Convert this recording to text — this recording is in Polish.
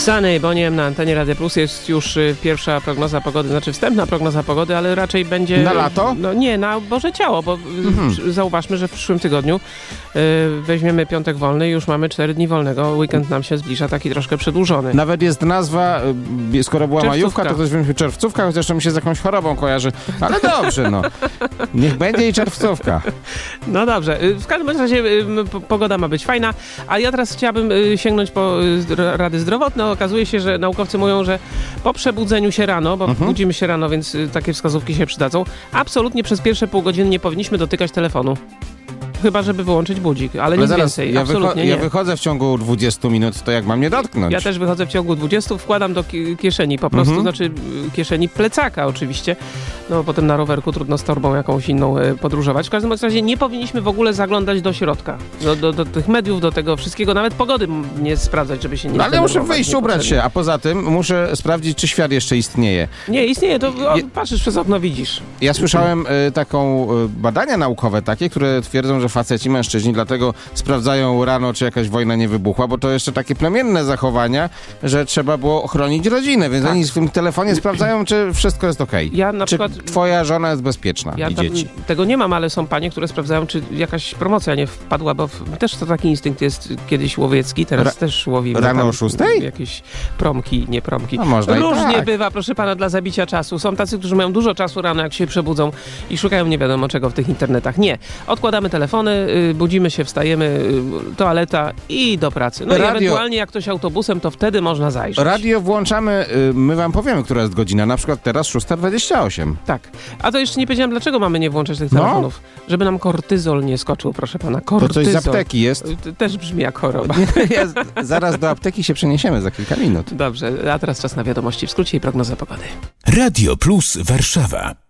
Sunny Boniem na antenie Radia Plus jest już pierwsza prognoza pogody, znaczy wstępna prognoza pogody, ale raczej będzie... Na lato? No nie, na Boże Ciało, bo zauważmy, że w przyszłym tygodniu weźmiemy piątek wolny i już mamy 4 dni wolnego. Weekend nam się zbliża, taki troszkę przedłużony. Nawet jest nazwa, skoro była majówka, to też wymyślił czerwcówka, chociaż to mi się z jakąś chorobą kojarzy. Ale dobrze, no. Niech będzie i czerwcówka. No dobrze. W każdym razie pogoda ma być fajna, a ja teraz chciałabym sięgnąć po rady zdrowotne. Okazuje się, że naukowcy mówią, że po przebudzeniu się rano, bo budzimy się rano, więc takie wskazówki się przydadzą, absolutnie przez pierwsze pół godziny nie powinniśmy dotykać telefonu. Chyba, żeby wyłączyć budzik, ale nic więcej. Absolutnie nie. Ja wychodzę w ciągu 20 minut, to jak mam nie dotknąć? Ja też wychodzę w ciągu 20, wkładam do kieszeni po prostu, znaczy kieszeni plecaka oczywiście. No potem na rowerku trudno z torbą jakąś inną podróżować. W każdym razie nie powinniśmy w ogóle zaglądać do środka. Do tych mediów, do tego wszystkiego, nawet pogody nie sprawdzać, żeby się nie ale muszę wyjść, ubrać się, a poza tym muszę sprawdzić, czy świat jeszcze istnieje. Nie, istnieje, to patrzysz przez okno, widzisz. Ja słyszałem taką badania naukowe takie, które twierdzą, że faceci, mężczyźni dlatego sprawdzają rano, czy jakaś wojna nie wybuchła, bo to jeszcze takie plemienne zachowania, że trzeba było ochronić rodzinę, więc oni w swym telefonie sprawdzają, czy wszystko jest okej. Ja na przykład... Twoja żona jest bezpieczna i dzieci. Tego nie mam, ale są panie, które sprawdzają, czy jakaś promocja nie wpadła, bo też to taki instynkt jest kiedyś łowiecki, teraz też łowimy. Rano o 6:00? Jakieś promki, nie promki. No można różnie tak bywa, proszę pana, dla zabicia czasu. Są tacy, którzy mają dużo czasu rano, jak się przebudzą i szukają nie wiadomo czego w tych internetach. Nie. Odkładamy telefony, budzimy się, wstajemy, toaleta i do pracy. No i ewentualnie jak ktoś autobusem, to wtedy można zajrzeć. Radio włączamy, my wam powiemy, która jest godzina, na przykład teraz 6:28. Tak. A to jeszcze nie powiedziałem, dlaczego mamy nie włączać tych telefonów. Żeby nam kortyzol nie skoczył, proszę pana. Kortyzol. To coś z apteki jest? Też brzmi jak choroba. Zaraz do apteki się przeniesiemy za kilka minut. Dobrze, a teraz czas na wiadomości w skrócie i prognoza pogody. Radio Plus Warszawa.